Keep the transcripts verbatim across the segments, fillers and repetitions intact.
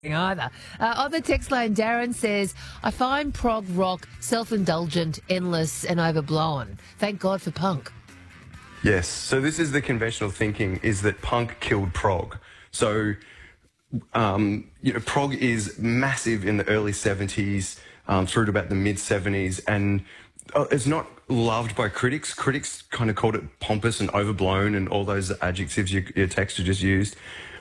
Either. Uh, on the text line, Darren says, I find prog rock self-indulgent, endless and overblown. Thank God for punk. Yes, so this is the conventional thinking, is that punk killed prog. So, um, you know, prog is massive in the early seventies um, through to about the mid-seventies, and uh, it's not loved by critics. Critics kind of called it pompous and overblown and all those adjectives your, your texter just used.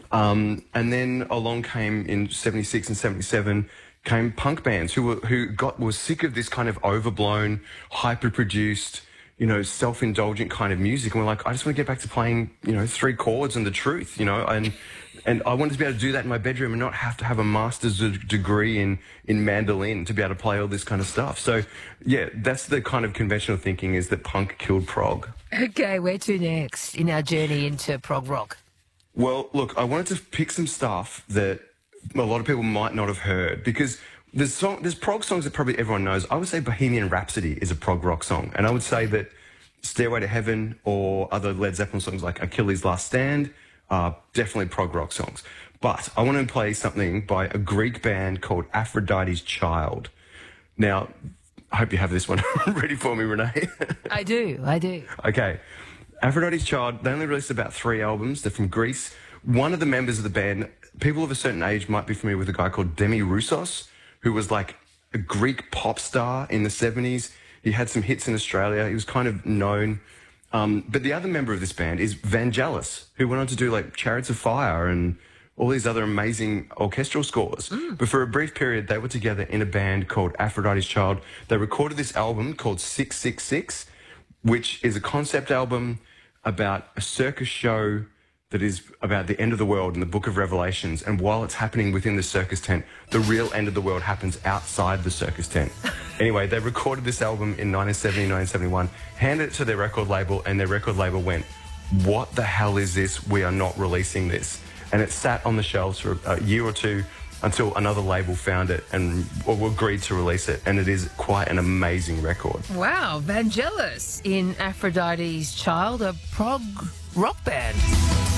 Um, and then along came in seventy-six and seventy-seven came punk bands who were who got were sick of this kind of overblown, hyper-produced, you know, self-indulgent kind of music, and we're like, I just want to get back to playing, you know, three chords and the truth, you know, and and I wanted to be able to do that in my bedroom and not have to have a master's d- degree in in mandolin to be able to play all this kind of stuff. So, yeah, that's the kind of conventional thinking, is that punk killed prog. Okay, where to next in our journey into prog rock? Well, look, I wanted to pick some stuff that a lot of people might not have heard, because there's song, there's prog songs that probably everyone knows. I would say Bohemian Rhapsody is a prog rock song, and I would say that Stairway to Heaven or other Led Zeppelin songs like Achilles' Last Stand are definitely prog rock songs. But I want to play something by a Greek band called Aphrodite's Child. Now, I hope you have this one ready for me, Renee. I do, I do. Okay. Aphrodite's Child, they only released about three albums. They're from Greece. One of the members of the band, people of a certain age might be familiar with a guy called Demi Roussos, who was like a Greek pop star in the seventies. He had some hits in Australia. He was kind of known. Um, but the other member of this band is Vangelis, who went on to do like Chariots of Fire and all these other amazing orchestral scores. Mm. But for a brief period, they were together in a band called Aphrodite's Child. They recorded this album called six six six, which is a concept album about a circus show that is about the end of the world in the Book of Revelations. And while it's happening within the circus tent, the real end of the world happens outside the circus tent. Anyway, they recorded this album in nineteen seventy, nineteen seventy-one, handed it to their record label, and their record label went, what the hell is this? We are not releasing this. And it sat on the shelves for a year or two until another label found it and agreed to release it. And it is quite an amazing record. Wow, Vangelis in Aphrodite's Child, a prog rock band.